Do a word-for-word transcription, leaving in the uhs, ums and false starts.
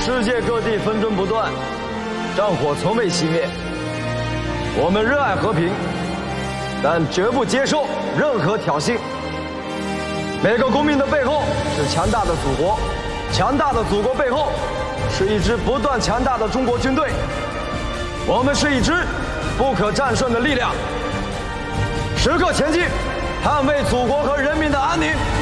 世界各地纷争不断，战火从未熄灭。我们热爱和平，但绝不接受任何挑衅。每个公民的背后是强大的祖国，强大的祖国背后是一支不断强大的中国军队。我们是一支不可战胜的力量，时刻前进，捍卫祖国和人民的安宁。